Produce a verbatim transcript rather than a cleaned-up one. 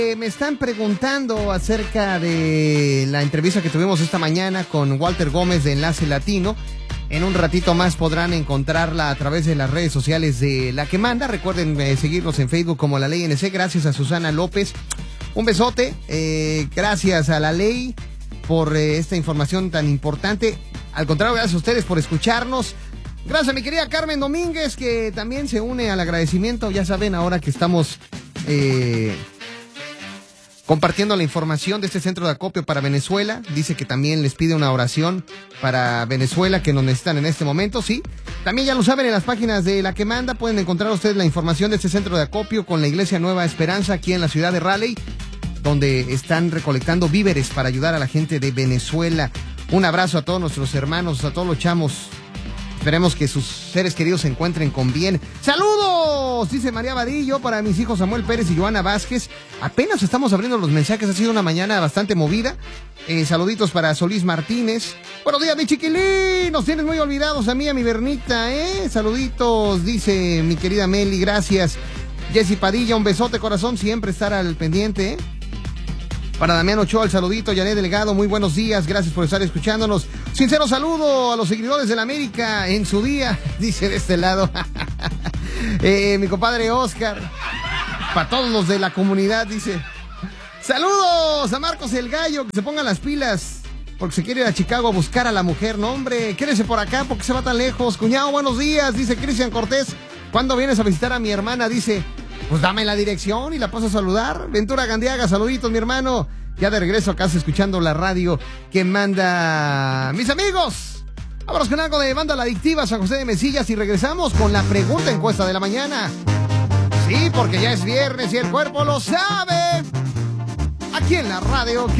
Eh, me están preguntando acerca de la entrevista que tuvimos esta mañana con Walter Gómez de Enlace Latino. En un ratito más podrán encontrarla a través de las redes sociales de La que Manda. Recuerden eh, seguirnos en Facebook como La Ley N C. Gracias a Susana López. Un besote. Eh, gracias a La Ley por eh, esta información tan importante. Al contrario, gracias a ustedes por escucharnos. Gracias a mi querida Carmen Domínguez, que también se une al agradecimiento. Ya saben, ahora que estamos eh, compartiendo la información de este centro de acopio para Venezuela. Dice que también les pide una oración para Venezuela, que nos necesitan en este momento, sí. También ya lo saben, en las páginas de La que Manda pueden encontrar ustedes la información de este centro de acopio con la Iglesia Nueva Esperanza aquí en la ciudad de Raleigh, donde están recolectando víveres para ayudar a la gente de Venezuela. Un abrazo a todos nuestros hermanos, a todos los chamos. Esperemos que sus seres queridos se encuentren con bien. ¡Saludos! Dice María Vadillo para mis hijos Samuel Pérez y Joana Vázquez. Apenas estamos abriendo los mensajes, ha sido una mañana bastante movida. Eh, saluditos para Solís Martínez. Buenos días, mi chiquilín. Nos tienes muy olvidados a mí, a mi Bernita, ¿eh? Saluditos, dice mi querida Meli, gracias. Jessy Padilla, un besote, corazón, siempre estar al pendiente, ¿eh? Para Damián Ochoa, el saludito. Yané Delgado, muy buenos días. Gracias por estar escuchándonos. Sincero saludo a los seguidores del América en su día, dice de este lado. eh, mi compadre Oscar. Para todos los de la comunidad, dice. Saludos a Marcos el Gallo, que se ponga las pilas, porque se quiere ir a Chicago a buscar a la mujer. No, hombre, quédese por acá porque se va tan lejos. Cuñado, buenos días, dice Cristian Cortés. ¿Cuándo vienes a visitar a mi hermana? Dice. Pues dame la dirección y la paso a saludar. Ventura Gandiaga, saluditos, mi hermano. Ya de regreso a casa escuchando la radio que manda mis amigos. Vámonos con algo de Banda La Adictiva, San José de Mesillas, y regresamos con la pregunta encuesta de la mañana. Sí, porque ya es viernes y el cuerpo lo sabe. Aquí en la radio.